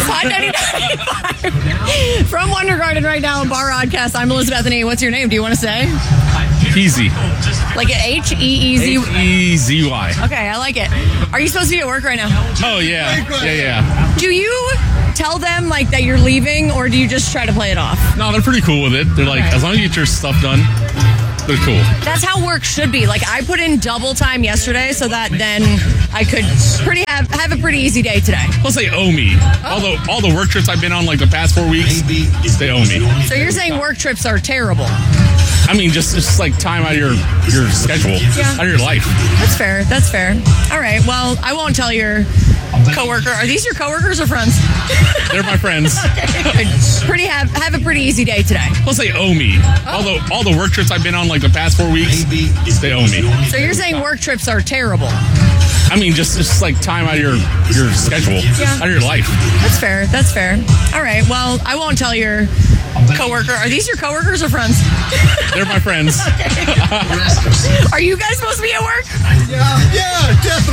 Hot 99.5 from Wonder Garden right now in Bar Rodcast. I'm Elizabeth Bethany. What's your name? Do you want to say? Easy. Like H-E-E-Z? H-E-Z-Y. Okay, I like it. Are you supposed to be at work right now? Oh, yeah. Yeah. Do you tell them like that you're leaving, or do you just try to play it off? No, they're pretty cool with it. They're like, as long as you get your stuff done, they're cool. That's how work should be. Like, I put in double time yesterday so that then I could have a pretty easy day today. Plus, they owe me. All the work trips I've been on, like the past 4 weeks, they owe me. So you're saying work trips are terrible? I mean, just like time out of your schedule, out of your life. That's fair. All right, well, I won't tell your coworker. Are these your coworkers or friends? They're my friends. Have a pretty easy day today. Plus, they owe me. All the work trips I've been on, like the past 4 weeks, they owe me. So you're saying work trips are terrible? I mean, just like time out of your schedule, out of your life. That's fair. All right, well, I won't tell your coworker. Are these your coworkers or friends? They're my friends. Are you guys supposed to be at work? Yeah, definitely.